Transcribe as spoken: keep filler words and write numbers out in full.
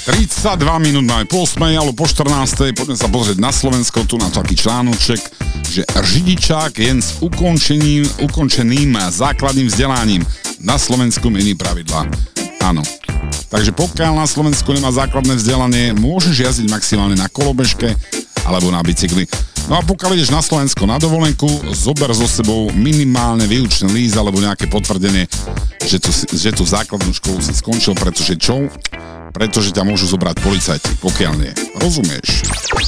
tridsaťdva minút máme po ôsmej alebo po štrnástej. Poďme sa pozrieť na Slovensko, tu na taký článoček, že řidičák jen s ukončeným, ukončeným základným vzdelaním. Na Slovensku mení pravidlá. Áno. Takže pokiaľ na Slovensku nemá základné vzdelanie, môžeš jazdiť maximálne na kolobežke alebo na bicykli. No a pokiaľ ideš na Slovensko na dovolenku, zober so sebou minimálne výučný líst alebo nejaké potvrdenie, že tu, že tu základnú školu si skončil, pretože čo? Pretože ťa môžu zobrať policajti, pokiaľ nie. Rozumieš?